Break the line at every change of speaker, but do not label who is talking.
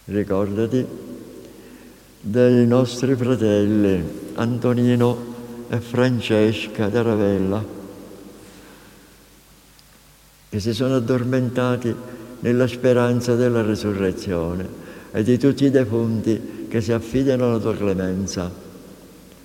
Ricordati dei nostri fratelli Antonino e Francesca da Ravella, che si sono addormentati nella speranza della resurrezione, e di tutti i defunti che si affidano alla tua clemenza.